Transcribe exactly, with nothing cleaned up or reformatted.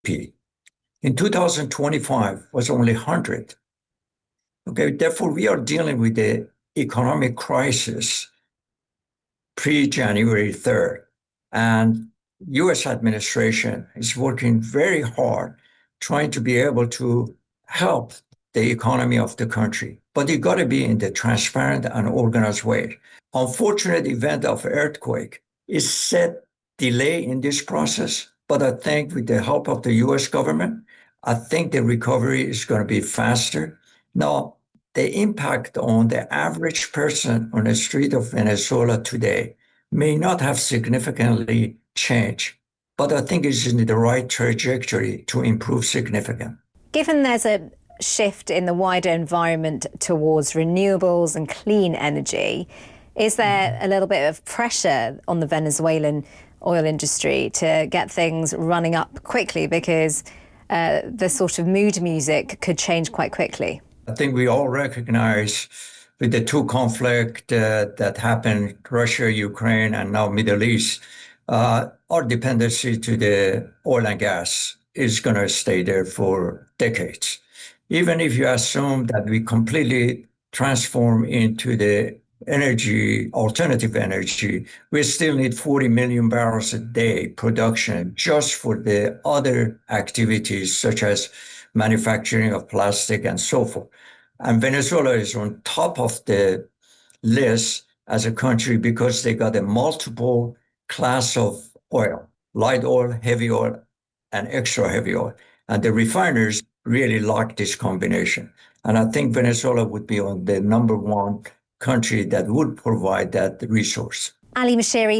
P. In two thousand twenty-five was only one hundred. Okay, therefore we are dealing with the economic crisis pre-January third. And U S administration is working very hard trying to be able to help the economy of the country. But it got to be in the transparent and organized way. Unfortunate event of earthquake is set delay in this process, but I think with the help of the U S government, I think the recovery is going to be faster. Now, the impact on the average person on the street of Venezuela today may not have significantly changed, but I think it's in the right trajectory to improve significantly. Given there's a shift in the wider environment towards renewables and clean energy, is there a little bit of pressure on the Venezuelan oil industry to get things running up quickly, because uh, the sort of mood music could change quite quickly? I think we all recognize with the two conflicts uh, that happened, Russia, Ukraine, and now Middle East, uh, our dependency to the oil and gas is going to stay there for decades. Even if you assume that we completely transform into the energy, alternative energy, we still need forty million barrels a day production just for the other activities such as manufacturing of plastic and so forth. And Venezuela is on top of the list as a country because they got a multiple class of oil, light oil, heavy oil, and extra heavy oil. And the refiners really like this combination. And I think Venezuela would be on the number one country that would provide that resource. Ali Moshiri,